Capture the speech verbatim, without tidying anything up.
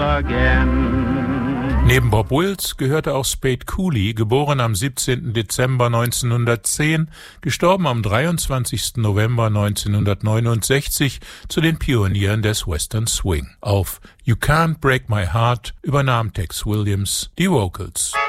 again. Neben Bob Wills gehörte auch Spade Cooley, geboren am siebzehnten Dezember neunzehnhundertzehn, gestorben am dreiundzwanzigsten November neunzehnhundertneunundsechzig, zu den Pionieren des Western Swing. Auf You Can't Break My Heart übernahm Tex Williams die Vocals.